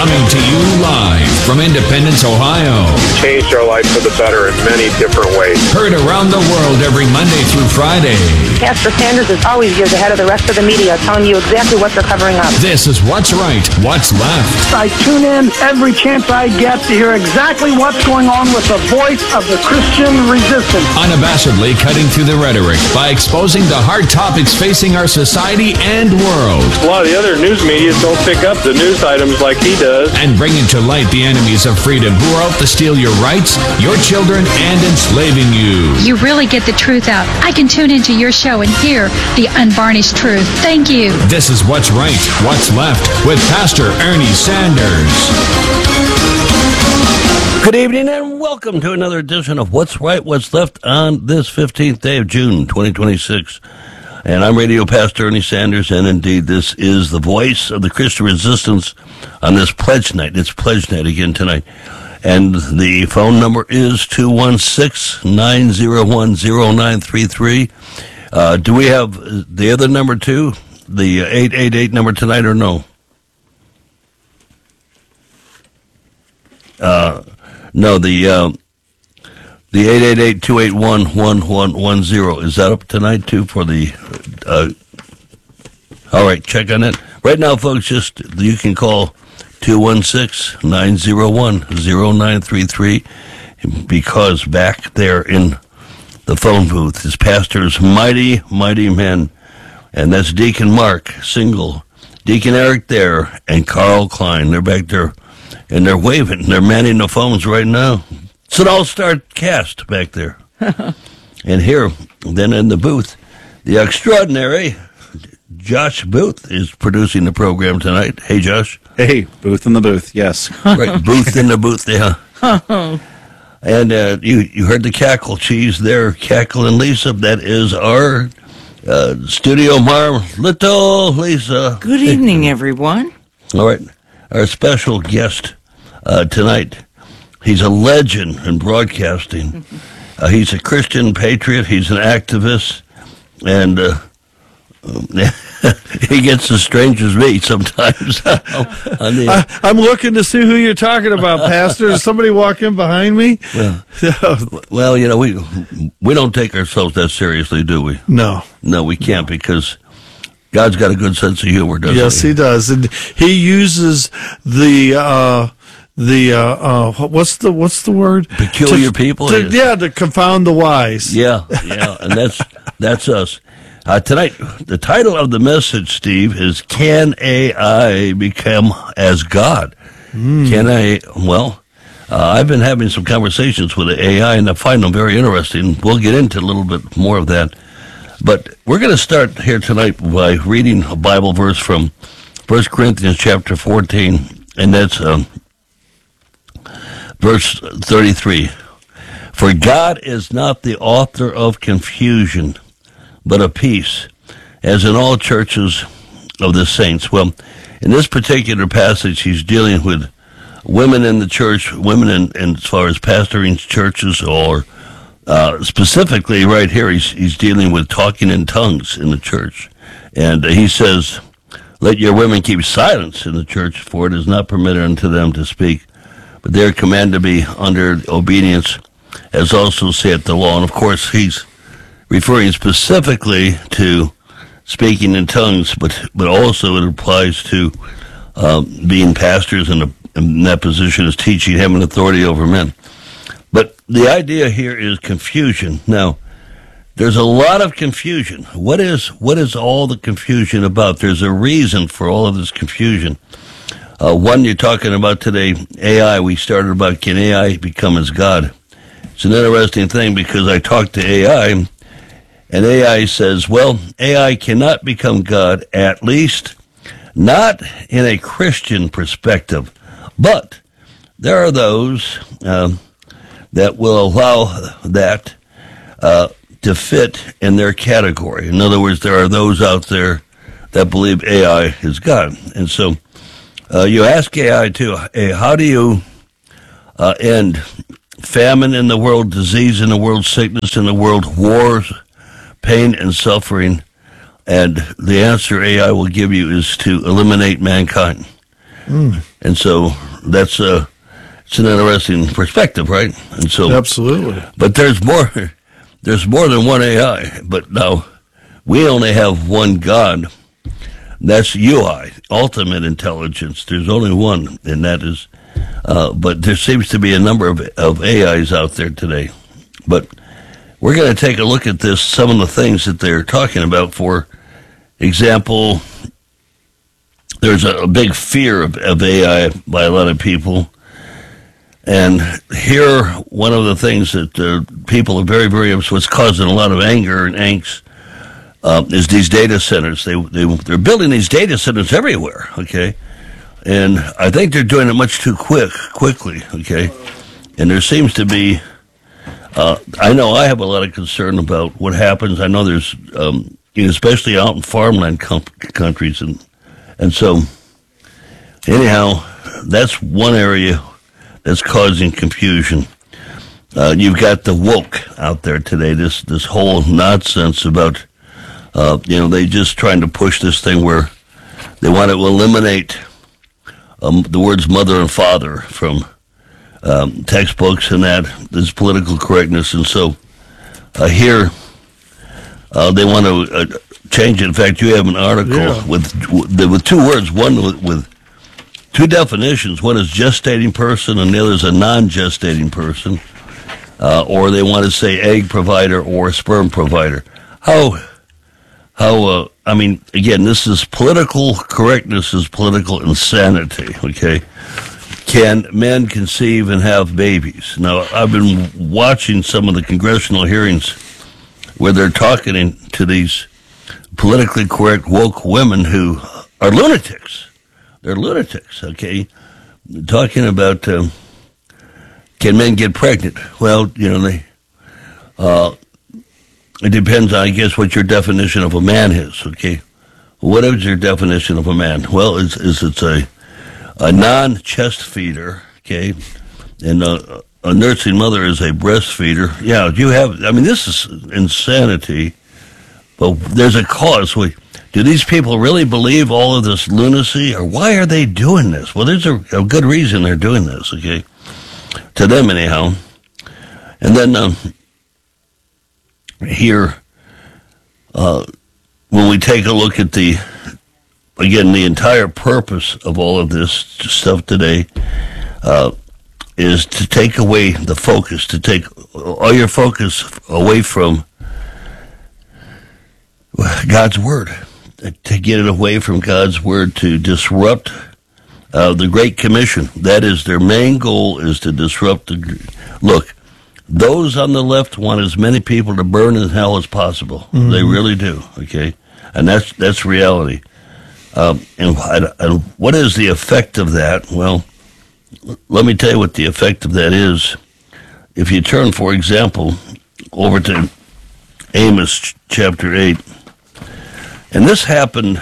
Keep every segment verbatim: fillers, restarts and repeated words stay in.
Coming to you live from Independence, Ohio. Changed our life for the better in many different ways. Heard around the world every Monday through Friday. Pastor Sanders is always years ahead of the rest of the media, telling you exactly what they're covering up. This is What's Right, What's Left. I tune in every chance I get to hear exactly what's going on with the voice of the Christian resistance. Unabashedly cutting through the rhetoric by exposing the hard topics facing our society and world. A lot of the other news media don't pick up the news items like he does. And bringing to light the enemies of freedom who are out to steal your rights, your children, and enslaving you. You really get the truth out. I can tune into your show and hear the unvarnished truth. Thank you. This is What's Right, What's Left with Pastor Ernie Sanders. Good evening and welcome to another edition of What's Right, What's Left on this fifteenth day of June, twenty twenty-six. And I'm Radio Pastor Ernie Sanders, and indeed this is the voice of the Christian resistance on this Pledge Night. It's Pledge Night again tonight. And the phone number is two one six, nine zero one, zero nine three three. Uh, do we have the other number too? The eight eight eight number tonight or no? Uh, no, the... Uh, The eight eight eight, two eight one, one one one zero. Is that up tonight, too, for the... Uh, all right, check on it. Right now, folks, just you can call two one six, nine zero one, zero nine three three because back there in the phone booth is Pastor's mighty, mighty men. And that's Deacon Mark, single, Deacon Eric there, and Carl Klein. They're back there, and they're waving. They're manning the phones right now. It's an all-star cast back there. And here, then in the booth, the extraordinary Josh Booth is producing the program tonight. Hey, Josh. Hey, Booth in the booth, yes. Right, Booth in the booth, yeah. And uh, you, you heard the cackle cheese there, Cackle and Lisa. That is our uh, studio marm, little Lisa. Good evening, everyone. All right, our special guest uh, tonight. He's a legend in broadcasting. Uh, he's a Christian patriot. He's an activist. And uh, he gets as strange as me sometimes. the, I, I'm looking to see who you're talking about, Pastor. Is somebody walking behind me? Well, well, you know, we we don't take ourselves that seriously, do we? No. No, we can't, because God's got a good sense of humor, doesn't yes, he? Yes, he does. And he uses the... Uh, The uh, uh, what's the what's the word? Peculiar to, people. To, yeah, to confound the wise. Yeah, yeah, and that's that's us uh, tonight. The title of the message, Steve, is "Can A I Become as God?" Mm. Can I? Well, uh, I've been having some conversations with the A I, and I find them very interesting. We'll get into a little bit more of that, but we're going to start here tonight by reading a Bible verse from First Corinthians chapter fourteen, and that's. Um, Verse thirty-three, for God is not the author of confusion, but of peace, as in all churches of the saints. Well, in this particular passage, he's dealing with women in the church, women in, in as far as pastoring churches, or uh, specifically right here, he's, he's dealing with talking in tongues in the church. And uh, he says, let your women keep silence in the church, for it is not permitted unto them to speak, but they are commanded to be under obedience, as also saith the law. And, of course, he's referring specifically to speaking in tongues, but but also it applies to um, being pastors in, a, in that position as teaching, having authority over men. But the idea here is confusion. Now, there's a lot of confusion. What is what is all the confusion about? There's a reason for all of this confusion. Uh, one you're talking about today, A I. We started about, can A I become as God? It's an interesting thing, because I talked to A I, and A I says, well, A I cannot become God, at least not in a Christian perspective. But there are those um, that will allow that uh, to fit in their category. In other words, there are those out there that believe A I is God. And so Uh, you ask A I, too, hey, how do you uh, end famine in the world, disease in the world, sickness in the world, wars, pain and suffering? And the answer A I will give you is to eliminate mankind. Mm. And so that's uh, it's an interesting perspective, right? And so Absolutely. But there's more. There's more than one A I. But now we only have one God. That's U I, ultimate intelligence. There's only one, and that is. Uh, but there seems to be a number of of A Is out there today. But we're going to take a look at this. Some of the things that they're talking about. For example, there's a, a big fear of, of A I by a lot of people. And here, one of the things that uh, people are very, very, what's causing a lot of anger and angst uh, is these data centers. They, they, they're building these data centers everywhere, okay? And I think they're doing it much too quick, quickly, okay? And there seems to be, uh, I know I have a lot of concern about what happens. I know there's, um, you know, especially out in farmland com- countries. And, and so, anyhow, that's one area that's causing confusion. Uh, you've got the woke out there today, this this whole nonsense about, uh, you know, they just trying to push this thing where they want to eliminate um, the words mother and father from um, textbooks and that, this political correctness. And so uh, here, uh, they want to uh, change it. In fact, you have an article Yeah. with, with two words, one with, with two definitions. One is gestating person, and the other is a non-gestating person. Uh, or they want to say egg provider or sperm provider. How, how? Uh, I mean, again, this is political correctness is political insanity. Okay, can men conceive and have babies? Now, I've been watching some of the congressional hearings where they're talking to these politically correct woke women who are lunatics. They're lunatics, okay? Talking about um, can men get pregnant? Well, you know, they. Uh, it depends on, I guess, what your definition of a man is, okay? What is your definition of a man? Well, is is it's a a non-chest feeder, okay? And a, a nursing mother is a breastfeeder. Yeah, you have. I mean, this is insanity. But there's a cause. We. Do these people really believe all of this lunacy, or why are they doing this? Well, there's a, a good reason they're doing this, okay? To them, anyhow. And then um, here, uh, when we take a look at the, again, the entire purpose of all of this stuff today uh, is to take away the focus, to take all your focus away from God's Word. To get it away from God's Word, to disrupt uh, the Great Commission. That is their main goal, is to disrupt the... Look, those on the left want as many people to burn in hell as possible. Mm-hmm. They really do, okay? And that's that's reality. Um, and, and what is the effect of that? Well, let me tell you what the effect of that is. If you turn, for example, over to Amos chapter eight, and this happened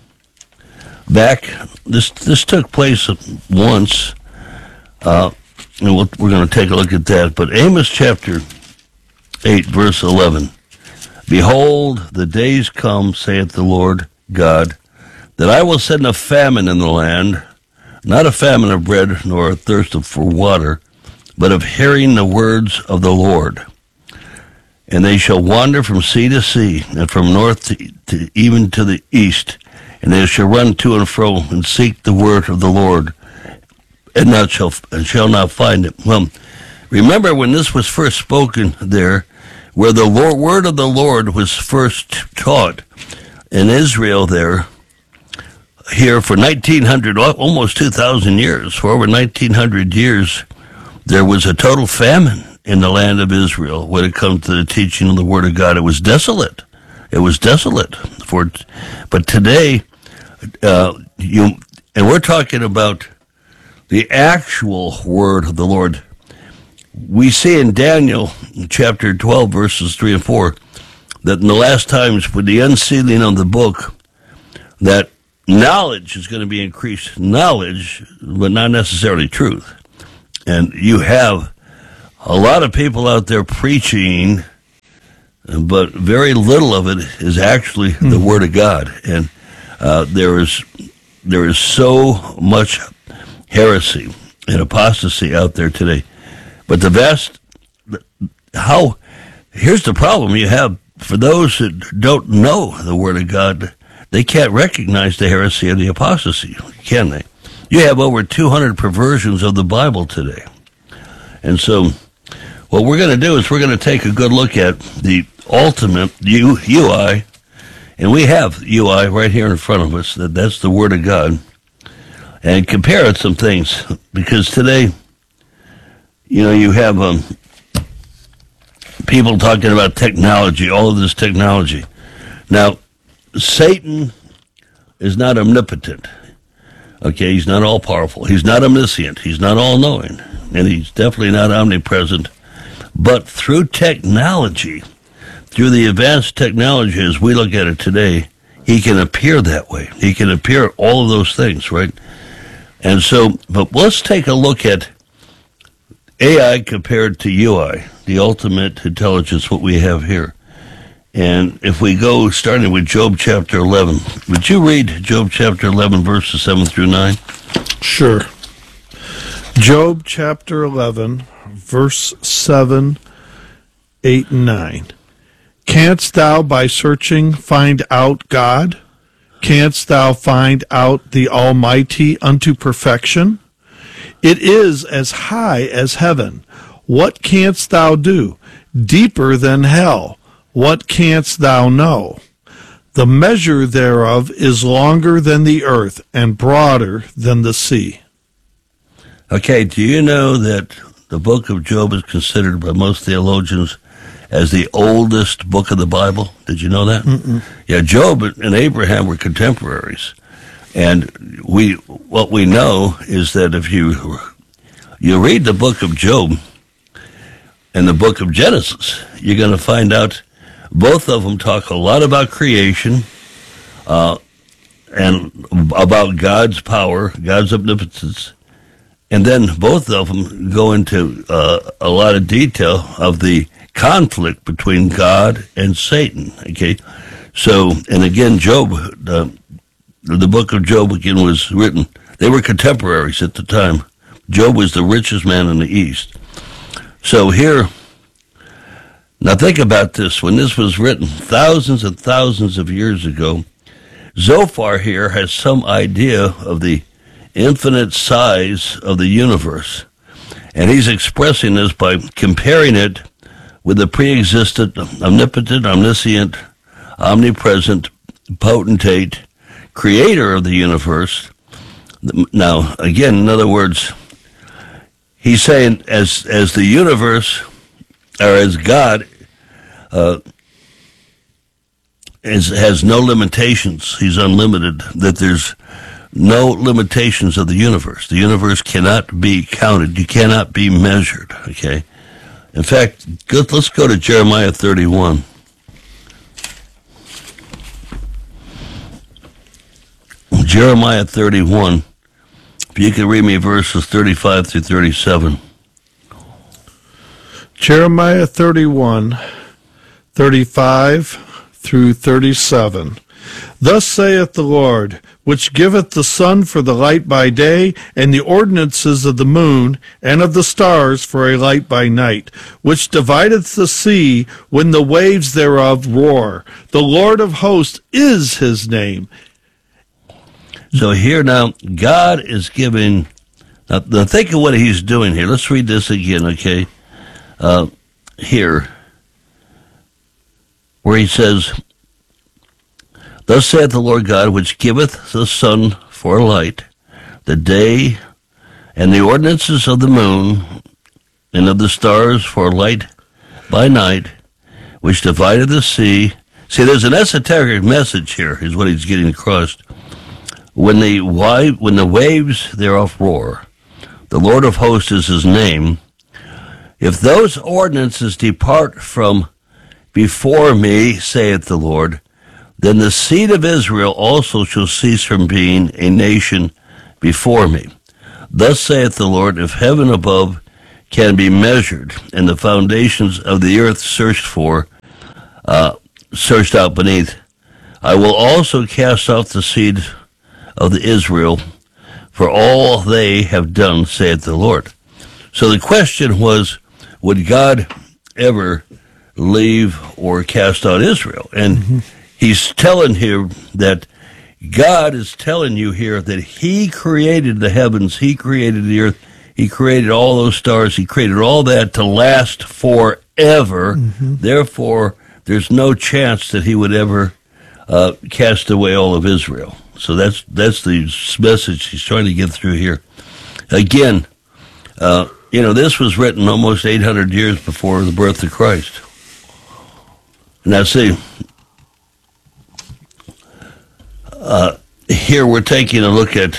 back, this this took place once, uh, and we'll, we're going to take a look at that. But Amos chapter eight, verse eleven, Behold, the days come, saith the Lord God, that I will send a famine in the land, not a famine of bread, nor a thirst for water, but of hearing the words of the Lord. And they shall wander from sea to sea, and from north to, to even to the east, and they shall run to and fro, and seek the word of the Lord, and not shall and shall not find it. Well, remember when this was first spoken there, where the Lord, word of the Lord was first taught in Israel there, here for nineteen hundred, almost two thousand years, for over nineteen hundred years, there was a total famine in the land of Israel when it comes to the teaching of the Word of God. It was desolate. It was desolate. For, but today, uh, you and we're talking about the actual Word of the Lord. We see in Daniel chapter twelve, verses three and four, that in the last times with the unsealing of the book, that knowledge is going to be increased. Knowledge, but not necessarily truth. And you have a lot of people out there preaching, but very little of it is actually mm. the Word of God. And uh, there is there is so much heresy and apostasy out there today. But the vast, how, here's the problem you have for those that don't know the Word of God. They can't recognize the heresy and the apostasy, can they? You have over two hundred perversions of the Bible today. And so what we're going to do is we're going to take a good look at the ultimate U, UI, and we have U I right here in front of us. That That's the Word of God. And compare it some things, because today, you know, you have um, people talking about technology, all of this technology. Now, Satan is not omnipotent. Okay, he's not all-powerful. He's not omniscient. He's not all-knowing. And he's definitely not omnipresent. But through technology, through the advanced technology as we look at it today, he can appear that way. He can appear all of those things, right? And so, but let's take a look at A I compared to U I, the ultimate intelligence, what we have here. And if we go, starting with Job chapter eleven, would you read Job chapter eleven, verses seven through nine? Sure. Job chapter eleven, verse seven, eight, and nine. Canst thou by searching find out God? Canst thou find out the Almighty unto perfection? It is as high as heaven. What canst thou do? Deeper than hell. What canst thou know? The measure thereof is longer than the earth, and broader than the sea. Okay, do you know that the book of Job is considered by most theologians as the oldest book of the Bible? Did you know that? Mm-mm. Yeah, Job and Abraham were contemporaries. And we, what we know is that if you you read the book of Job and the book of Genesis, you're going to find out both of them talk a lot about creation uh, and about God's power, God's omnipotence. And then both of them go into uh, a lot of detail of the conflict between God and Satan. Okay, so, and again, Job, uh, the book of Job again was written, they were contemporaries at the time. Job was the richest man in the East. So here, now think about this, when this was written thousands and thousands of years ago, Zophar here has some idea of the infinite size of the universe. And he's expressing this by comparing it with the pre-existent, omnipotent, omniscient, omnipresent, potentate, creator of the universe. Now, again, in other words, he's saying as as the universe, or as God, uh, is, has no limitations, he's unlimited, that there's no limitations of the universe. The universe cannot be counted. You cannot be measured, okay? In fact, let's go to Jeremiah thirty-one. Jeremiah thirty-one. If you can read me verses thirty-five through thirty-seven. Jeremiah thirty-one, thirty-five through thirty-seven. Thus saith the Lord, which giveth the sun for the light by day, and the ordinances of the moon and of the stars for a light by night, which divideth the sea when the waves thereof roar. The Lord of hosts is his name. So here now, God is giving, now, now think of what he's doing here. Let's read this again, okay? Uh, here, where he says, Thus saith the Lord God, which giveth the sun for light, the day, and the ordinances of the moon, and of the stars for light by night, which divided the sea. See, there's an esoteric message here, is what he's getting across. When the, when the waves thereof roar, the Lord of hosts is his name. If those ordinances depart from before me, saith the Lord, then the seed of Israel also shall cease from being a nation before me. Thus saith the Lord, if heaven above can be measured, and the foundations of the earth searched for, uh, searched out beneath, I will also cast off the seed of the Israel for all they have done, saith the Lord. So the question was, would God ever leave or cast out Israel? And mm-hmm. he's telling here that God is telling you here that he created the heavens, he created the earth, he created all those stars, he created all that to last forever. Mm-hmm. Therefore, there's no chance that he would ever uh, cast away all of Israel. So that's that's the message he's trying to get through here. Again, uh, you know, this was written almost eight hundred years before the birth of Christ. Now, see, uh, here we're taking a look at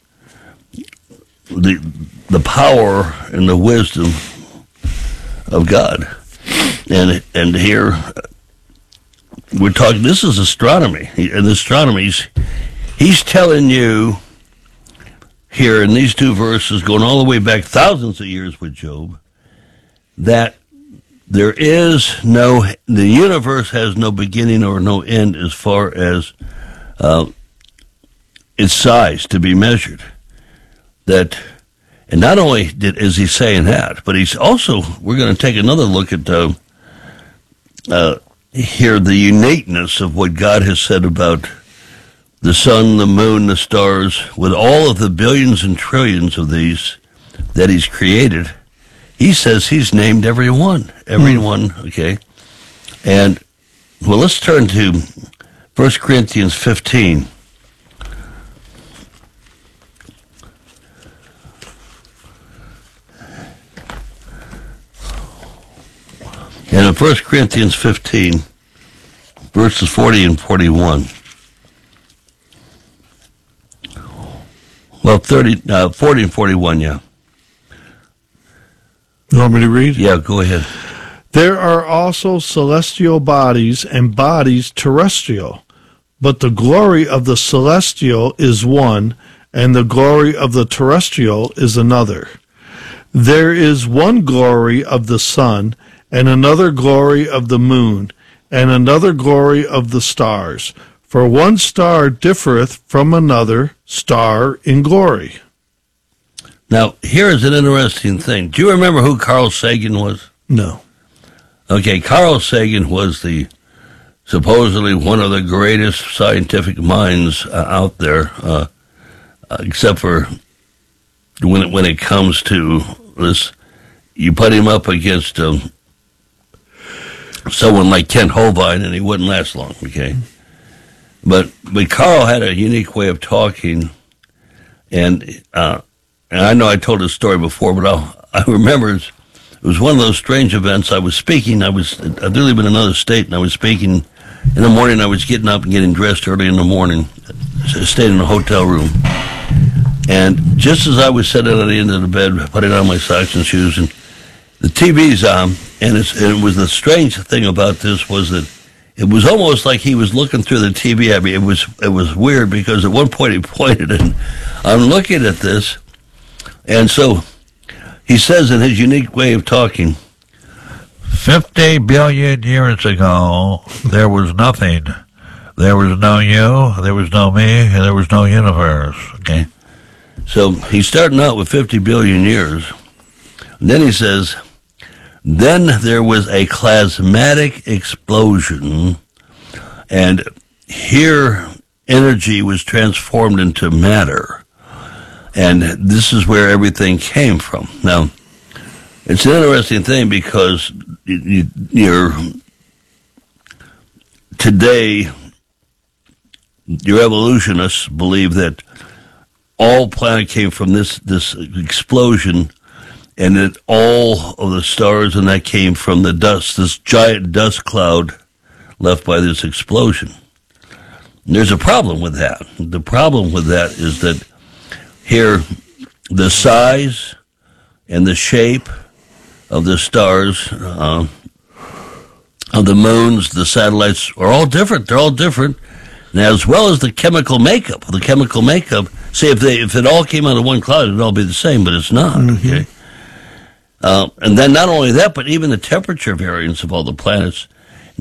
the the power and the wisdom of God, and and here we're talking. This is astronomy, and astronomy's. He's telling you here in these two verses, going all the way back thousands of years with Job, that there is no, the universe has no beginning or no end as far as uh, its size to be measured. That, and not only did, is he saying that, but he's also, we're going to take another look at uh, uh, here the uniqueness of what God has said about the sun, the moon, the stars, with all of the billions and trillions of these that he's created. He says he's named every one, every mm. one, okay? And, well, let's turn to First Corinthians fifteen. And in First Corinthians fifteen, verses forty and forty-one. Well, thirty, uh, forty and forty-one, yeah. You want me to read? Yeah, go ahead. There are also celestial bodies and bodies terrestrial, but the glory of the celestial is one, and the glory of the terrestrial is another. There is one glory of the sun, and another glory of the moon, and another glory of the stars. For one star differeth from another star in glory. Now, here is an interesting thing. Do you remember who Carl Sagan was? No. Okay, Carl Sagan was the supposedly one of the greatest scientific minds uh, out there, uh, uh, except for when it, when it comes to this, you put him up against um, someone like Kent Hovind, and he wouldn't last long, okay? But but Carl had a unique way of talking, and uh, and I know I told this story before, but I'll, I remember it was one of those strange events. I was speaking. I was I'd really been in another state, and I was speaking in the morning. I was getting up and getting dressed early in the morning. I stayed in a hotel room, and just as I was sitting at the end of the bed, putting on my socks and shoes, and the T V's on, and, it's, and it was the strange thing about this was that it was almost like he was looking through the T V. I mean, it was it was weird because at one point he pointed, and I'm looking at this, and so he says in his unique way of talking, fifty billion years ago, there was nothing. There was no you, there was no me, and there was no universe. Okay? So he's starting out with fifty billion years. And then he says, then there was a plasmatic explosion, and here energy was transformed into matter. And this is where everything came from. Now, it's an interesting thing because you, you're, today, your evolutionists believe that all planet came from this, this explosion, and that all of the stars and that came from the dust, this giant dust cloud left by this explosion. And there's a problem with that. The problem with that is that here, the size and the shape of the stars, uh, of the moons, the satellites are all different. They're all different. And as well as the chemical makeup. The chemical makeup, see, if they if it all came out of one cloud, it'd all be the same, but it's not, mm-hmm. okay? Uh, and then not only that, but even the temperature variance of all the planets